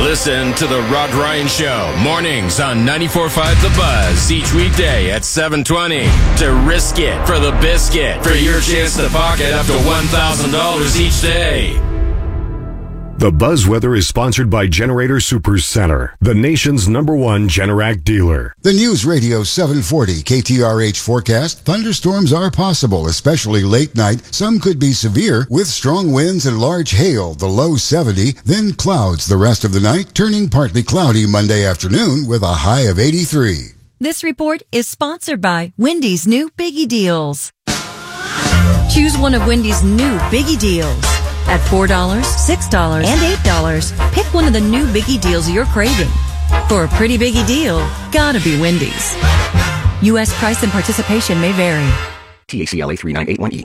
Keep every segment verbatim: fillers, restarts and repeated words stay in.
Listen to The Rod Ryan Show, mornings on ninety-four point five The Buzz, each weekday at seven twenty. To risk it for the biscuit, for your chance to pocket up to one thousand dollars each day. The Buzz Weather is sponsored by Generator Super Center, the nation's number one Generac dealer. The News Radio seven forty K T R H forecast: thunderstorms are possible, especially late night. Some could be severe with strong winds and large hail, the low seventy, then clouds the rest of the night, turning partly cloudy Monday afternoon with a high of eighty-three. This report is sponsored by Wendy's new Biggie Deals. Choose one of Wendy's new Biggie Deals. At four dollars, six dollars, and eight dollars, pick one of the new Biggie Deals you're craving. For a pretty Biggie deal, gotta be Wendy's. U S price and participation may vary. T A C L A three nine eight one E.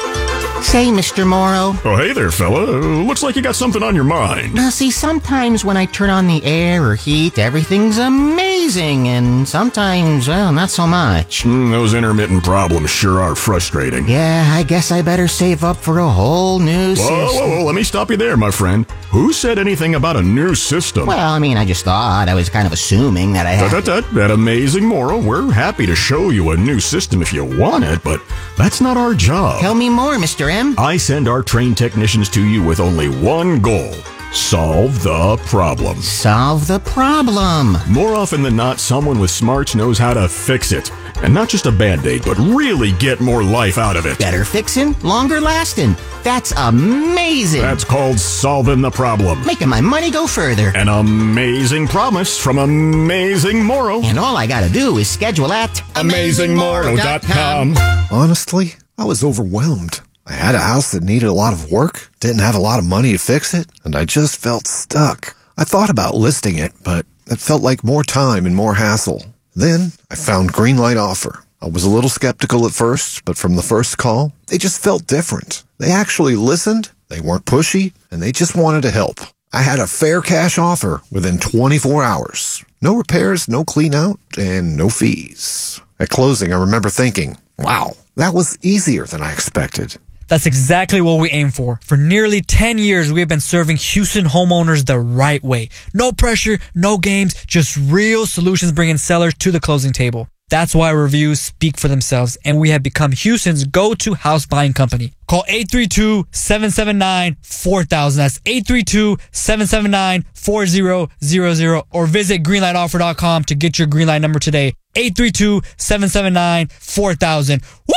Say, Mister Morrow. Oh, hey there, fella. Uh, looks like you got something on your mind. Now, see, sometimes when I turn on the air or heat, everything's amazing, and sometimes, well, not so much. Mm, those intermittent problems sure are frustrating. Yeah, I guess I better save up for a whole new whoa, system. Whoa, whoa, let me stop you there, my friend. Who said anything about a new system? Well, I mean, I just thought, I was kind of assuming that I had... Tut, tut, tut. That amazing moral. We're happy to show you a new system if you want it, but that's not our job. Tell me more, Mister M. I send our trained technicians to you with only one goal. Solve the problem. Solve the problem. More often than not, someone with smarts knows how to fix it. And not just a Band-Aid, but really get more life out of it. Better fixin', longer lasting. That's amazing. That's called solving the problem. Making my money go further. An amazing promise from Amazing Morrow. And all I gotta do is schedule at amazing morrow dot com. Honestly, I was overwhelmed. I had a house that needed a lot of work, didn't have a lot of money to fix it, and I just felt stuck. I thought about listing it, but it felt like more time and more hassle. Then I found Greenlight Offer. I was a little skeptical at first, but from the first call, they just felt different. They actually listened, they weren't pushy, and they just wanted to help. I had a fair cash offer within twenty-four hours. No repairs, no clean out, and no fees. At closing, I remember thinking, wow, that was easier than I expected. That's exactly what we aim for. For nearly ten years, we have been serving Houston homeowners the right way. No pressure, no games, just real solutions bringing sellers to the closing table. That's why reviews speak for themselves, and we have become Houston's go-to house buying company. Call eight three two, seven seven nine, four thousand. That's eight three two, seven seven nine, four zero zero zero, or visit greenlight offer dot com to get your Greenlight number today. eight three two, seven seven nine, four thousand. Woo!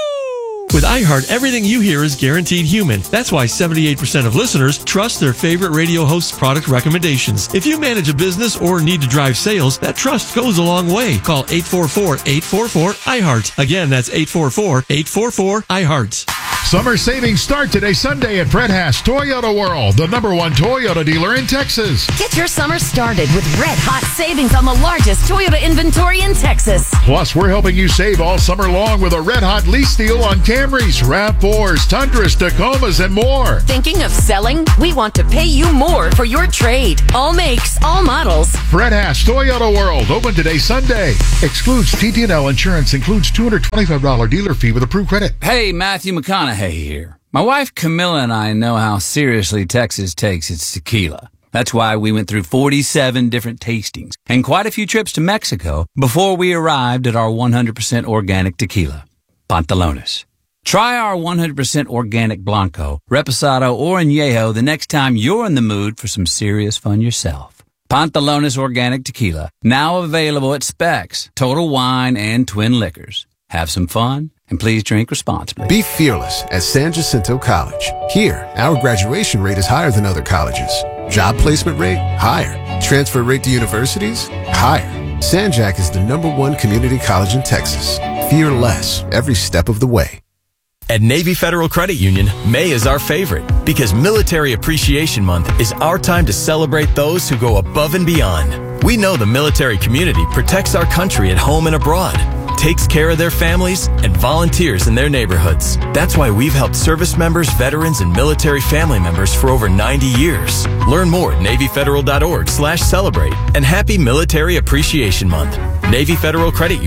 With iHeart, everything you hear is guaranteed human. That's why seventy-eight percent of listeners trust their favorite radio host's product recommendations. If you manage a business or need to drive sales, that trust goes a long way. Call eight four four, eight four four, I heart. Again, that's eight four four, eight four four, I heart. Summer savings start today Sunday at Fred Haas Toyota World, the number one Toyota dealer in Texas. Get your summer started with red hot savings on the largest Toyota inventory in Texas. Plus, we're helping you save all summer long with a red hot lease deal on Camrys, RAV fours, Tundras, Tacomas, and more. Thinking of selling? We want to pay you more for your trade. All makes, all models. Fred Haas Toyota World, open today Sunday. Excludes T T and L insurance, includes two hundred twenty-five dollars dealer fee with approved credit. Hey, Matthew McConaughey here. My wife Camilla and I know how seriously Texas takes its tequila. That's why we went through forty-seven different tastings and quite a few trips to Mexico before we arrived at our one hundred percent organic tequila, Pantalones. Try our one hundred percent organic Blanco, Reposado, or Añejo the next time you're in the mood for some serious fun yourself. Pantalones Organic Tequila, now available at Specs, Total Wine, and Twin Liquors. Have some fun, and please drink responsibly. Be fearless at San Jacinto College. Here, our graduation rate is higher than other colleges. Job placement rate? Higher. Transfer rate to universities? Higher. San Jac is the number one community college in Texas. Fear less every step of the way. At Navy Federal Credit Union, May is our favorite because Military Appreciation Month is our time to celebrate those who go above and beyond. We know the military community protects our country at home and abroad, takes care of their families, and volunteers in their neighborhoods. That's why we've helped service members, veterans, and military family members for over ninety years. Learn more at navy federal dot org slash celebrate. And happy Military Appreciation Month. Navy Federal Credit Union.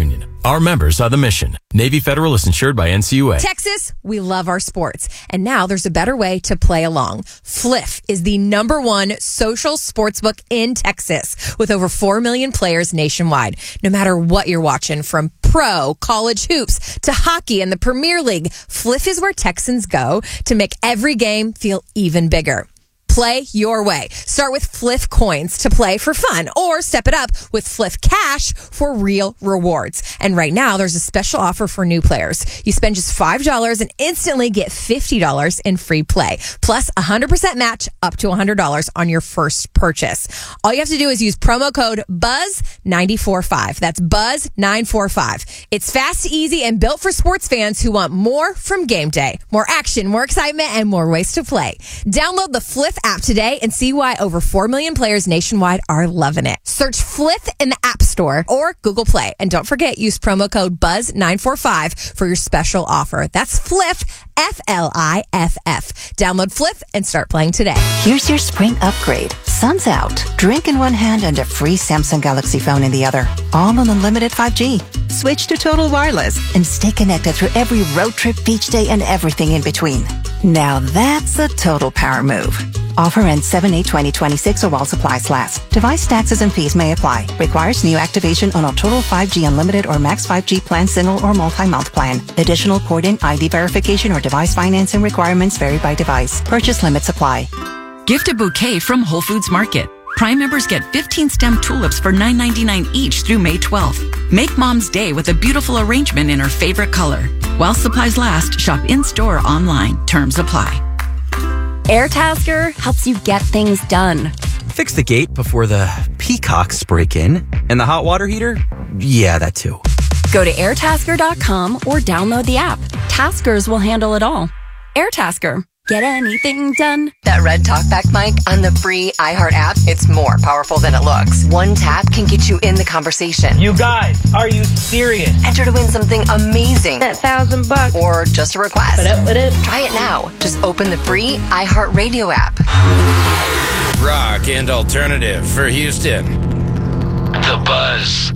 Our members are the mission. Navy Federal is insured by N C U A. Texas, we love our sports. And now there's a better way to play along. Fliff is the number one social sportsbook in Texas with over four million players nationwide. No matter what you're watching, from pro, college hoops to hockey and the Premier League, Fliff is where Texans go to make every game feel even bigger. Play your way. Start with Fliff coins to play for fun, or step it up with Fliff cash for real rewards. And right now, there's a special offer for new players. You spend just five dollars and instantly get fifty dollars in free play, plus a one hundred percent match up to one hundred dollars on your first purchase. All you have to do is use promo code buzz nine four five. That's buzz nine four five. It's fast, easy, and built for sports fans who want more from game day. More action, more excitement, and more ways to play. Download the Fliff app today and see why over four million players nationwide are loving it. Search Fliff in the App Store or Google Play. And don't forget, use promo code buzz nine four five for your special offer. That's Fliff, F L I F F. Download Fliff and start playing today. Here's your spring upgrade. Sun's out. Drink in one hand and a free Samsung Galaxy phone in the other. All on unlimited five G. Switch to Total Wireless and stay connected through every road trip, beach day, and everything in between. Now that's a total power move. Offer ends seven eight twenty twenty-six or while supplies last. Device taxes and fees may apply. Requires new activation on a Total five G Unlimited or Max five G plan, single or multi-month plan. Additional port-in, I D verification, or device financing requirements vary by device. Purchase limits apply. Gift a bouquet from Whole Foods Market. Prime members get fifteen stem tulips for nine ninety-nine each through May twelfth. Make Mom's day with a beautiful arrangement in her favorite color. While supplies last, shop in-store or online. Terms apply. AirTasker helps you get things done. Fix the gate before the peacocks break in. And the hot water heater? Yeah, that too. Go to air tasker dot com or download the app. Taskers will handle it all. AirTasker. Get anything done. That red talkback mic on the free iHeart app, it's more powerful than it looks. One tap can get you in the conversation. You guys, are you serious? Enter to win something amazing. That thousand bucks. Or just a request. What up, what up? Try it now. Just open the free iHeart Radio app. Rock and alternative for Houston. The Buzz.